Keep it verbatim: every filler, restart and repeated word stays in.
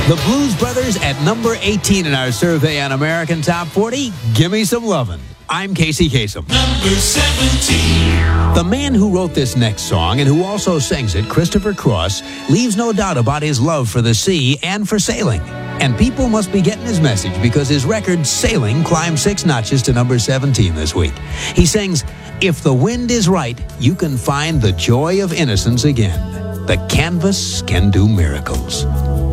The Blues Brothers at number eighteen in our survey on American Top forty. Gimme Some Lovin'. I'm Casey Kasem. Number seventeen. The man who wrote this next song and who also sings it, Christopher Cross, leaves no doubt about his love for the sea and for sailing. And people must be getting his message because his record, Sailing, climbed six notches to number seventeen this week. He sings, "If the wind is right, you can find the joy of innocence again. The canvas can do miracles."